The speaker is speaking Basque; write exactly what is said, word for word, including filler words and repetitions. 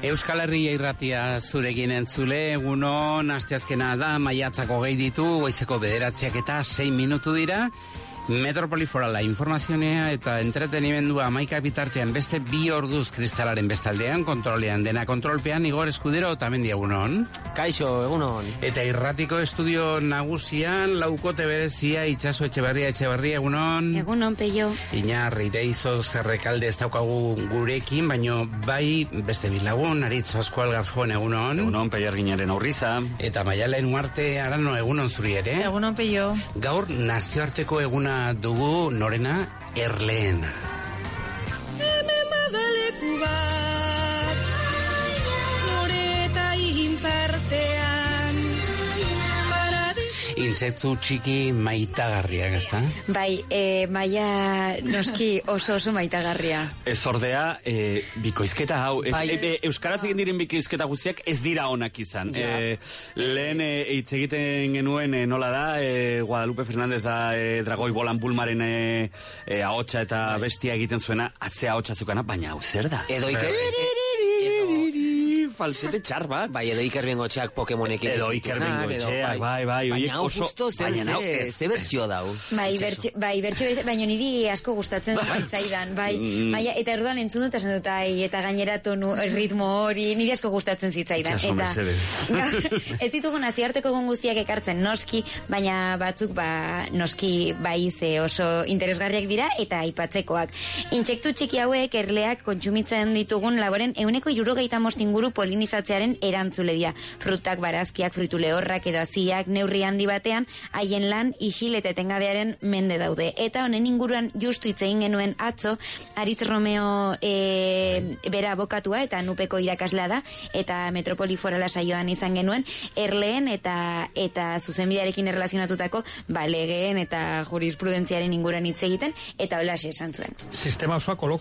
Euskal Herria irratia zurekin entzule, egunon, asteazkena da, maiatzako gehi ditu, goizeko bederatziak eta sei minutu dira. Metropoli Forala informazionea eta entretenimendua amaika bitartean beste bi orduz kristalaren bestaldean, kontrolean dena kontrolpean, Igor Eskudero eta mendi egunon. Kaixo, egunon. Eta irratiko estudio nagusian, laukote berezia, Itxaso Etxeberria, Etxeberria, egunon. Egunon, peio. Inar, Ireizo, Zerrekalde ez daukagu gurekin, baino bai beste bilagun, Aritz Pascual Garjoen, egunon. Egunon, peio Arginaren aurriza. Eta Maialen Uarte Arano, egunon zuri ere. Egunon, peio. Gaur nazioarteko eguna dugu norena Erleen. Hemen badaleku bat, noreta intzartean, insektu txiki maitagarriak, ezta? Bai, e, maia noski oso oso maitagarria. Ez ordea, e, bikoizketa hau, ez, Bai. e, euskaraz egin diren bikoizketa guztiak ez dira onak izan. Ja. E, lehen e, hitz egiten genuen e, nola da, e, Guadalupe Fernández da e, Dragoi Bolan Bulmaren e, e, ahotsa eta bestia egiten zuena, atzea ahotsa zukana, baina hau zer da? Edo Iker... Falsete txar bat. Bai, edo Iker Bengoetxeak Pokemonekin. Edo Iker Bengoetxeak, bai, bai. Baina hau justo ze bertsio dau. Bai, bertxo, bai, bertxo, baina niri asko gustatzen zitzaidan, bai. Maia, eta erduan entzun dut esan dut, ai, eta gainera tonu, ritmo hori, niri asko gustatzen zitzaidan. Itxaso mesedez. Ez ditugu nazioarteko egun guztiak ekartzen noski, baina batzuk ba noski bai ze oso interesgarriak dira eta aipatzekoak. Intsektu txiki hauek erleak kontsumitzen ditugun laboren ehuneko hirurogeita bost inguru polinizatzearen erantzule dira. Frutak, barazkiak, frutu lehorrak edo haziak neurri handi batean haien lan isil eta etengabearen mende daude. Eta honen inguruan justu hitz egin genuen atzo, Aritz Romeo e, bera abokatua eta nupeko irakaslea da, eta Metropoli Forala saioan izan genuen, erleen eta eta zuzenbidearekin erlazionatutako ba, legeen eta jurisprudentziaren inguruan hitz egiten, eta holaxe esan zuen. Sistema osoa